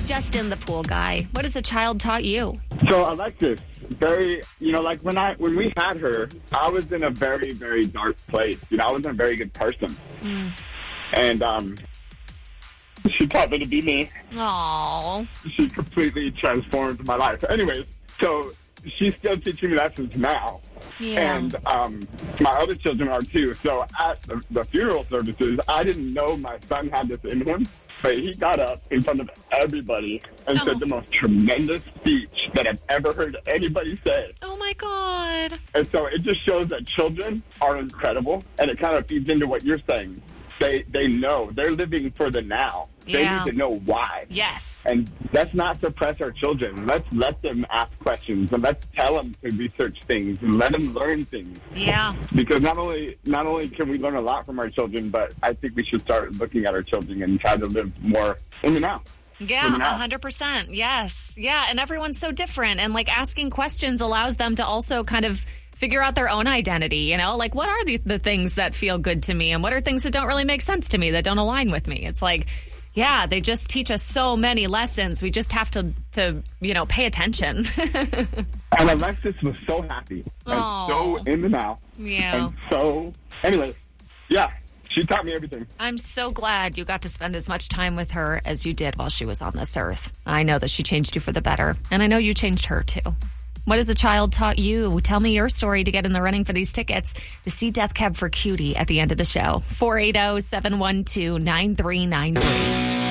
Justin, the pool guy. What has a child taught you? So Alexis, like when we had her, I was in a very, very dark place. I wasn't a very good person. And she taught me to be me. Aww. She completely transformed my life. Anyways, so she's still teaching me lessons now. Yeah. And my other children are too. So at the funeral services, I didn't know my son had this in him, but he got up in front of everybody and said the most tremendous speech that I've ever heard anybody say. Oh, my God. And so it just shows that children are incredible, and it kind of feeds into what you're saying. They know. They're living for the now. They need to know why. Yes. And let's not suppress our children. Let's let them ask questions, and let's tell them to research things and let them learn things. Yeah. Because not only can we learn a lot from our children, but I think we should start looking at our children and try to live more in the now. Yeah, 100%. Yes. Yeah, and everyone's so different. And, asking questions allows them to also kind of figure out their own identity, Like, what are the things that feel good to me? And what are things that don't really make sense to me, that don't align with me? It's yeah, they just teach us so many lessons. We just have to pay attention. And Alexis was so happy and so in the now. Yeah. And so, anyways, yeah, she taught me everything. I'm so glad you got to spend as much time with her as you did while she was on this earth. I know that she changed you for the better, and I know you changed her too. What has a child taught you? Tell me your story to get in the running for these tickets to see Death Cab for Cutie at the end of the show. 480-712-9393.